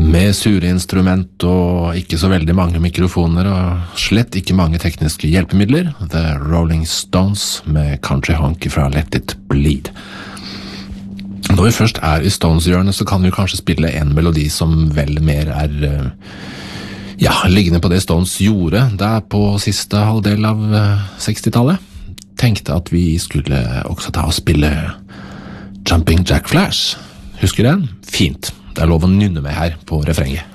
Med sure instrument og ikke så veldig mange mikrofoner og slett ikke mange tekniske hjelpemidler, The Rolling Stones med Country Honky fra Let It Bleed. Når vi først er i Stones-hjørnet, så kan vi kanskje spille en melodi som vel mer er liggende på det Stones gjorde der på siste halvdel av 60-tallet. Tenkte at vi skulle også ta og spille Jumping Jack Flash. Husker du den? Fint. Det er lov å nynne med her på refrenget.